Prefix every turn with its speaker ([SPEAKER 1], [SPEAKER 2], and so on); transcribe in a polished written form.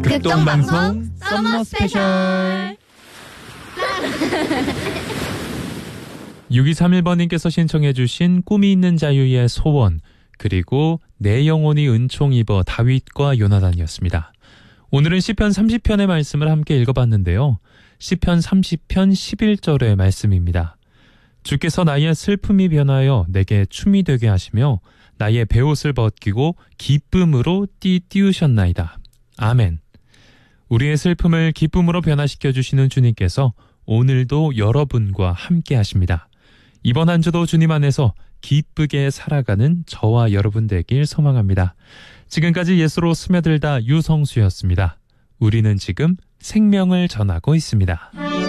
[SPEAKER 1] 극동방송 썸머 스페셜 6231번님께서 신청해 주신 꿈이 있는 자유의 소원, 그리고 내 영혼이 은총 입어 다윗과 요나단이었습니다. 오늘은 시편 30편의 말씀을 함께 읽어봤는데요. 시편 30편 11절의 말씀입니다. 주께서 나의 슬픔이 변하여 내게 춤이 되게 하시며 나의 베옷을 벗기고 기쁨으로 띄우셨나이다. 아멘. 우리의 슬픔을 기쁨으로 변화시켜 주시는 주님께서 오늘도 여러분과 함께 하십니다. 이번 한 주도 주님 안에서 기쁘게 살아가는 저와 여러분 되길 소망합니다. 지금까지 예수로 스며들다 유성수였습니다. 우리는 지금 생명을 전하고 있습니다.